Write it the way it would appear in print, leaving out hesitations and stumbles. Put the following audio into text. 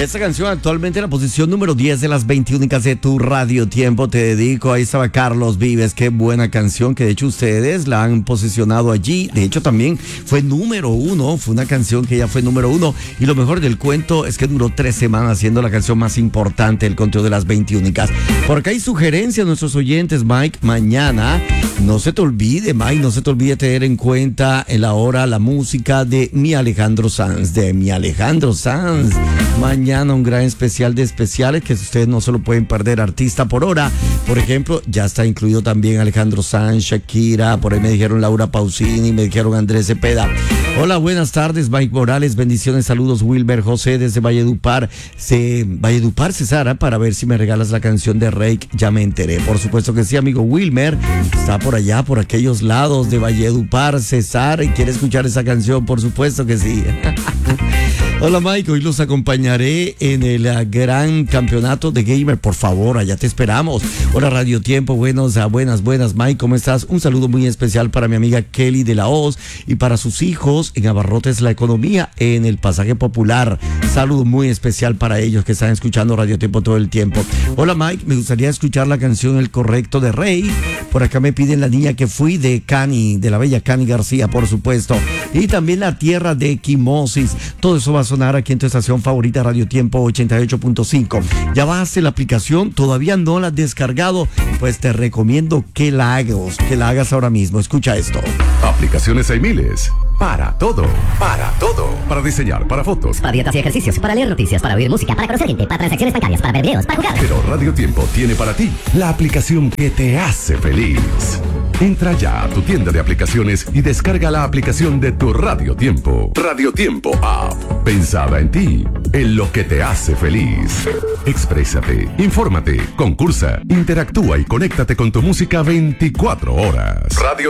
Esta canción actualmente en la posición número 10 de las 20 únicas de tu Radio Tiempo. Te dedico. Ahí estaba Carlos Vives. Qué buena canción, que de hecho ustedes la han posicionado allí. De hecho también fue número 1. Fue una canción que ya fue número 1. Y lo mejor del cuento es que duró 3 semanas siendo la canción más importante del conteo de las 20 únicas. Por acá hay sugerencias a nuestros oyentes, Mike. Mañana, no se te olvide, Mike, no se te olvide tener en cuenta en la hora la música de mi Alejandro Sanz. Mañana un gran especial de especiales que ustedes no se lo pueden perder. Artista por hora, por ejemplo, ya está incluido también Alejandro Sanz, Shakira, por ahí me dijeron Laura Pausini, me dijeron Andrés Cepeda. Hola, buenas tardes, Mike Morales, bendiciones, saludos, Wilber José desde Valledupar, Cesara, para ver si me regalas la canción de Reik, ya me enteré. Por supuesto que sí, amigo Wilmer, está por allá, por aquellos lados de Valledupar, Cesar, y quiere escuchar esa canción, por supuesto que sí. Hola Mike, hoy los acompañaré en el gran campeonato de gamer, por favor, allá te esperamos. Hola Radio Tiempo, buenas Mike, ¿cómo estás? Un saludo muy especial para mi amiga Kelly de la Hoz y para sus hijos en Abarrotes La Economía en el Pasaje Popular. Saludo muy especial para ellos que están escuchando Radio Tiempo todo el tiempo. Hola Mike, me gustaría escuchar la canción El Correcto de Rey. Por acá me piden La Niña que Fui de Cani, de la bella Cani García, por supuesto. Y también La Tierra de Quimosis. Todo eso va a sonar aquí en tu estación favorita, Radio Tiempo 88.5. ¿Ya bajaste la aplicación? ¿Todavía no la has descargado? Pues te recomiendo que la hagas ahora mismo. Escucha esto. Aplicaciones hay miles. Para todo. Para diseñar, para fotos, para dietas y ejercicios, para leer noticias, para oír música, para conocer gente, para transacciones bancarias, para ver videos, para jugar. Pero Radio Tiempo tiene para ti la aplicación que te hace feliz. Entra ya a tu tienda de aplicaciones y descarga la aplicación de tu Radio Tiempo. Radio Tiempo App. Pensada en ti, en lo que te hace feliz. Exprésate, infórmate, concursa, interactúa y conéctate con tu música 24 horas. Radio